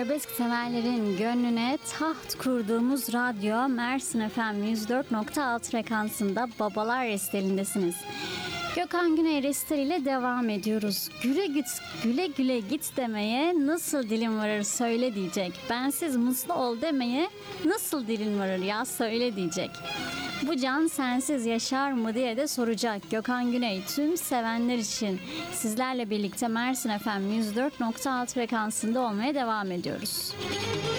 Arabesk severlerin gönlüne taht kurduğumuz radyo Mersin FM 104.6 frekansında Babalar Restelindesiniz. Gökhan Güney Restel ile devam ediyoruz. Güle güle git demeye nasıl dilim varır söyle diyecek. Bensiz mutlu ol demeye nasıl dilin varır ya söyle diyecek. Bu can sensiz yaşar mı diye de soracak. Gökhan Güney tüm sevenler için sizlerle birlikte Mersin FM 104.6 frekansında olmaya devam ediyoruz.